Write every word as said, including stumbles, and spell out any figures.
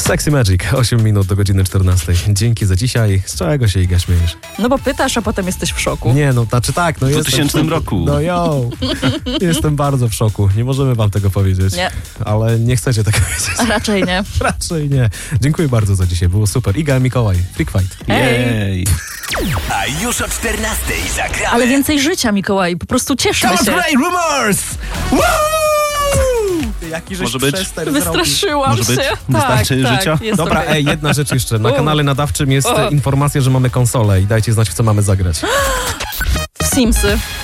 Sexy Magic, osiem minut do godziny czternastej. Dzięki za dzisiaj. Z czego się, Iga, śmiejesz? No bo pytasz, a potem jesteś w szoku. Nie, no znaczy tak, no W jestem dwutysięcznym roku. No jo, jestem bardzo w szoku. Nie możemy wam tego powiedzieć. Nie. Ale nie chcecie tego wiedzieć. A raczej nie. Raczej nie. Dziękuję bardzo za dzisiaj, było super. Iga, Mikołaj, Freak Fight. Jej. A już o czternastej zagramy. Ale więcej życia, Mikołaj. Po prostu cieszmy się. Play Rumors! Woo! Jaki żeś Może być? przester Wystraszyłam Może się. być? Wystarczy tak, życia? Tak, jest Dobra, okej. ej, jedna rzecz jeszcze. Na U. kanale nadawczym jest O. informacja, że mamy konsolę i dajcie znać, w co mamy zagrać. W Simsy.